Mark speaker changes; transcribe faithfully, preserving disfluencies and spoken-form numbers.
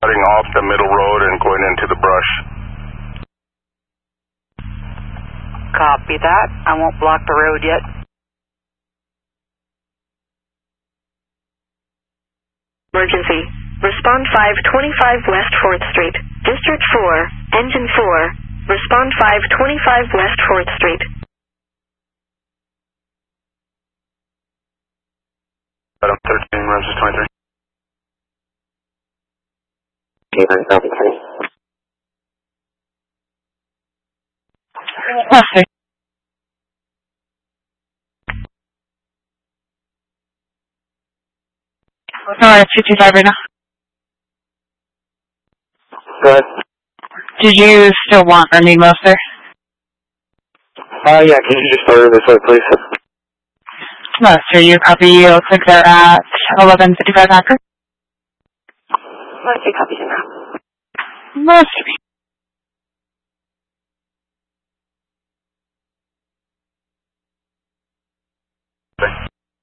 Speaker 1: Cutting off the middle road and going into the brush.
Speaker 2: Copy that. I won't block the road yet.
Speaker 3: Emergency. Respond five twenty-five West fourth Street. District four, Engine four. Respond five twenty-five West fourth Street.
Speaker 1: Adam thirteen, Ramses twenty-three.
Speaker 4: Master. No, it's two two five right now.
Speaker 5: Go ahead.
Speaker 4: Did you still want or need Master?
Speaker 5: Uh, yeah, can you just order this way, please?
Speaker 4: Master, you copy. You click there at eleven fifty-five Hacker.
Speaker 3: Master, copy you now.
Speaker 4: Master.